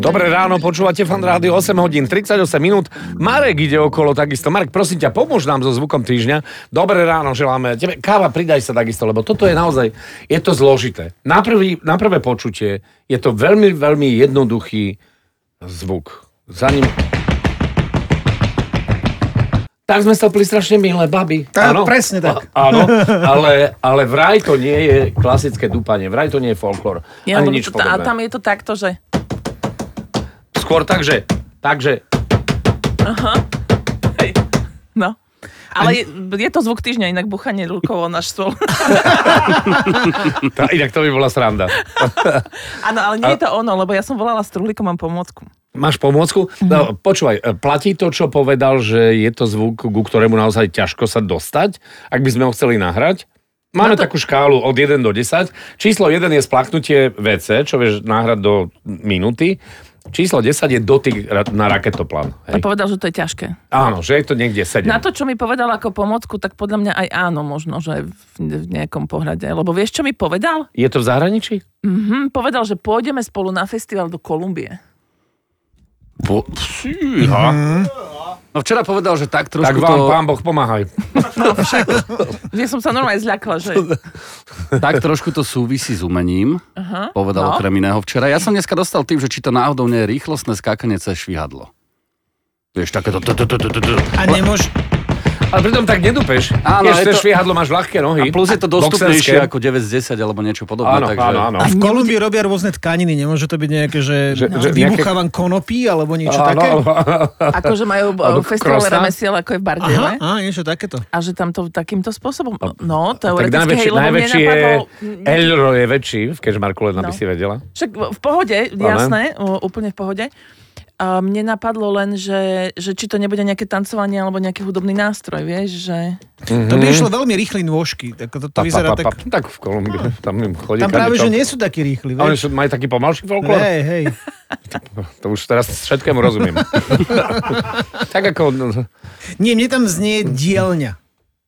Dobré ráno, počúvate Fan Rádio, 8 hodín 38 minút. Marek ide okolo takisto. Marek, prosím ťa, pomôž nám so zvukom týždňa. Dobré ráno, želáme tebe. Káva, pridaj sa takisto, lebo toto je naozaj, je to zložité. Na prvé počutie je to veľmi, veľmi jednoduchý zvuk. Za ním... Tak sme stopili strašne milé baby. Áno, presne tak. Áno, ale vraj to nie je klasické dúpanie, vraj to nie je folklór. Ja, ani nič podobné. A tam je to takto, že... Skôr takže. Aha. Hej. No. Ale je to zvuk týždňa, inak buchanie rukou o náš stôl. Inak to by bola sranda. Áno, ale nie je to ono, lebo ja som volala s truhlíkom, mám pomôcku. Máš pomôcku? No, počúvaj, platí to, čo povedal, že je to zvuk, ku ktorému naozaj ťažko sa dostať, ak by sme ho chceli nahrať? Máme takú škálu od 1 do 10. Číslo 1 je splaknutie WC, čo vieš nahrať do minúty. Číslo 10 je dotyk na raketoplán. A povedal, že to je ťažké. Áno, že je to niekde 7. Na to, čo mi povedal ako pomôcku, tak podľa mňa aj áno, možno, že v nejakom pohľade. Lebo vieš, čo mi povedal? Je to v zahraničí? Povedal, že pôjdeme spolu na festival do Kolumbie. No včera povedal, že tak trošku tak vám, pán Boh, pomáhaj. No však, že som sa normálne zľakla, že... Tak trošku to súvisí s umením, povedal okrem iného včera. Ja som dneska dostal tým, že či to náhodou nie je rýchlostné skákanie cez švihadlo. Vieš, takéto... A nemôž... Ale pritom tak nedúpeš. Áno, keď švihadlo máš ľahké nohy. A plus je to dostupnejšie ako 9 z 10 alebo niečo podobné. Áno, takže... áno. A v Kolumbii robia rôzne tkaniny, nemôže to byť nejaké, že vybuchávam konopí alebo niečo také? Akože majú festival remesiel, ako je v Bardejove. Aha, niečo takéto. A že tam to takýmto spôsobom. No, teoreticky, hej, lebo mne napadlo... Elro je väčší, v Kežmarku, len aby si vedela. Však v pohode, jasné, úplne v pohode. A mne napadlo len, že či to nebude nejaké tancovanie alebo nejaký hudobný nástroj, vieš, že... To by išlo veľmi rýchly nôžky. To vyzerá tak... Tak v Kolumbii, tam im chodí... Tam práve, že nie sú takí rýchli, vieš. Oni majú taký pomalší folklór? Hej. To už teraz všetkému rozumiem. Tak ako... Nie, mne tam znie dielňa.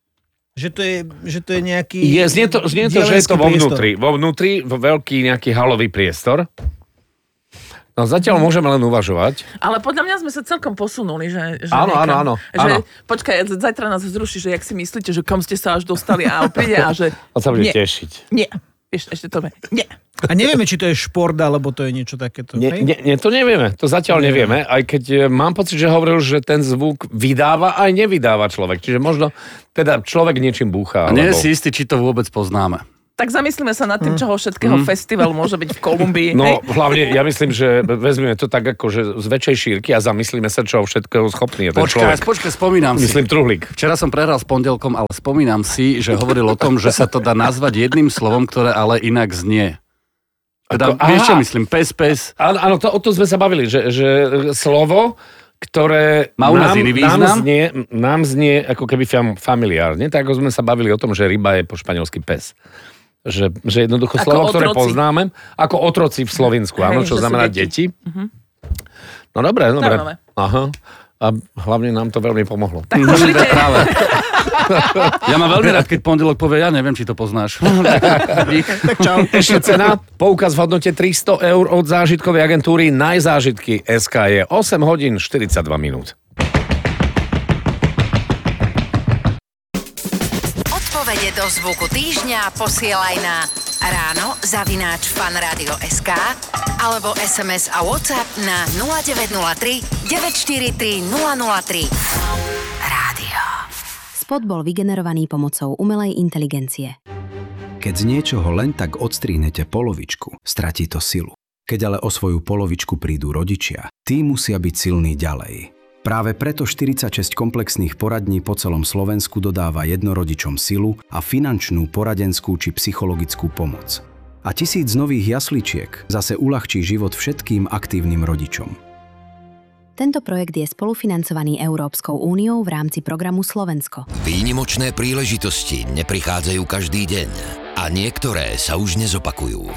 Že to je nejaký... Znie to, že je to vo vnútri veľký nejaký halový priestor. No zatiaľ môžeme len uvažovať. Ale podľa mňa sme sa celkom posunuli, že áno. Že, počkaj, zajtra nás zruší, že jak si myslíte, že kam ste sa až dostali a príde a že... On sa bude tešiť. Nie. Ešte to nie. A nevieme, či to je šport, alebo to je niečo takéto. Nie, to nevieme. To zatiaľ nevieme. Aj keď mám pocit, že hovoril, že ten zvuk vydáva aj nevydáva človek. Čiže možno teda človek niečím búcha. A nie si istý, či to vôbec poznáme. Tak zamyslíme sa nad tým, čoho všetkého festival môže byť v Kolumbii. No, hlavne, ja myslím, že vezmeme to tak ako, že z väčšej šírky a zamyslíme sa, čoho všetkého schopný je ten človek. Počkaj, spomínam si. Myslím truhlík. Včera som prehral s pondelkom, ale spomínam si, že hovoril o tom, že sa to dá nazvať jedným slovom, ktoré ale inak znie. Teda, vieš čo myslím? Pes. Áno, o tom sme sa bavili, že slovo, ktoré má u nás iný význam? Nám znie ako keby familiárne, tak ako sme sa bavili o tom, že ryba je po španielsky pes. Že jednoducho slovo, ktoré poznáme, ako otroci v Slovensku, áno, čo znamená deti. No dobre. Aha. A hlavne nám to veľmi pomohlo. Tak pošlite. Práve. Ja mám veľmi rád, keď pondelok povie, ja neviem, či to poznáš. Tak čau. Ešte cena, poukaz v hodnote 300 eur od zážitkovej agentúry Najzážitky SK je 8 hodín 42 minút. Odpovede do zvuku týždňa posielaj na ráno@fanradio.sk alebo SMS a WhatsApp na 0903 943 003. Rádio. Spot bol vygenerovaný pomocou umelej inteligencie. Keď z niečoho len tak odstrihnete polovičku, stratí to silu. Keď ale o svoju polovičku prídu rodičia, tí musia byť silní ďalej. Práve preto 46 komplexných poradní po celom Slovensku dodáva jednorodičom silu a finančnú, poradenskú či psychologickú pomoc. A 1000 nových jasličiek zase uľahčí život všetkým aktívnym rodičom. Tento projekt je spolufinancovaný Európskou úniou v rámci programu Slovensko. Výnimočné príležitosti neprichádzajú každý deň. A niektoré sa už nezopakujú.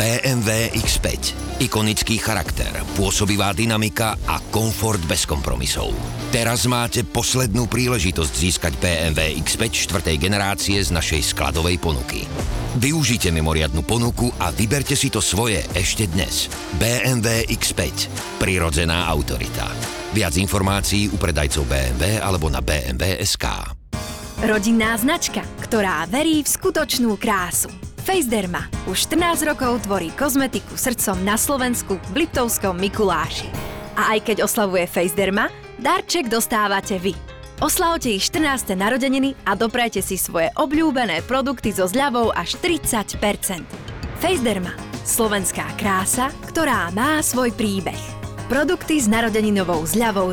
BMW X5. Ikonický charakter, pôsobivá dynamika a komfort bez kompromisov. Teraz máte poslednú príležitosť získať BMW X5 4. generácie z našej skladovej ponuky. Využite mimoriadnu ponuku a vyberte si to svoje ešte dnes. BMW X5. Prirodzená autorita. Viac informácií u predajcov BMW alebo na bmw.sk. Rodinná značka, ktorá verí v skutočnú krásu. Facederma už 14 rokov tvorí kozmetiku srdcom na Slovensku v Liptovskom Mikuláši. A aj keď oslavuje Facederma, darček dostávate vy. Oslavte ich 14. narodeniny a doprajte si svoje obľúbené produkty so zľavou až 30%. Facederma. Slovenská krása, ktorá má svoj príbeh. Produkty s narodeninovou zľavou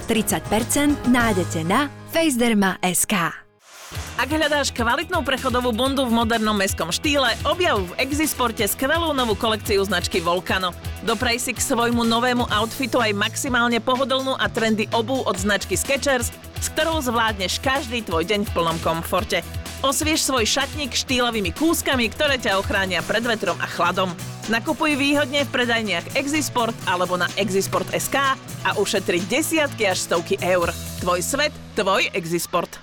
30% nájdete na facederma.sk. Ak hľadáš kvalitnú prechodovú bundu v modernom mestskom štýle, objav v Exisporte skvelú novú kolekciu značky Volcano. Dopraj si k svojmu novému outfitu aj maximálne pohodlnú a trendy obuv od značky Skechers, s ktorou zvládneš každý tvoj deň v plnom komforte. Osviež svoj šatník štýlovými kúskami, ktoré ťa ochránia pred vetrom a chladom. Nakupuj výhodne v predajniach Exisport alebo na exisport.sk a ušetri desiatky až stovky eur. Tvoj svet, tvoj Exisport.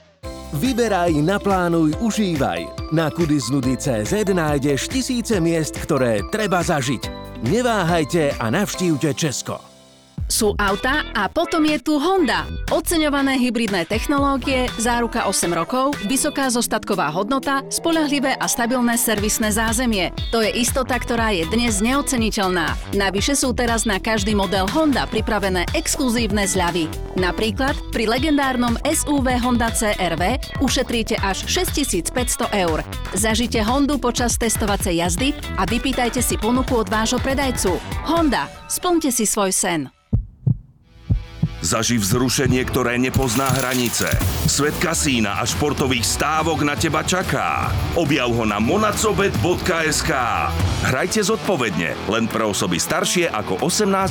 Vyberaj, naplánuj, užívaj. Na kudiznudy.cz nájdeš tisíce miest, ktoré treba zažiť. Neváhajte a navštívte Česko. Sú autá a potom je tu Honda. Oceňované hybridné technológie, záruka 8 rokov, vysoká zostatková hodnota, spoľahlivé a stabilné servisné zázemie. To je istota, ktorá je dnes neoceniteľná. Navyše sú teraz na každý model Honda pripravené exkluzívne zľavy. Napríklad pri legendárnom SUV Honda CR-V ušetríte až 6500 eur. Zažite Hondu počas testovacej jazdy a vypýtajte si ponuku od vášho predajcu. Honda, splňte si svoj sen. Zaživ vzrušenie, ktoré nepozná hranice. Svet kasína a športových stávok na teba čaká. Objav ho na monacobet.sk. Hrajte zodpovedne, len pre osoby staršie ako 18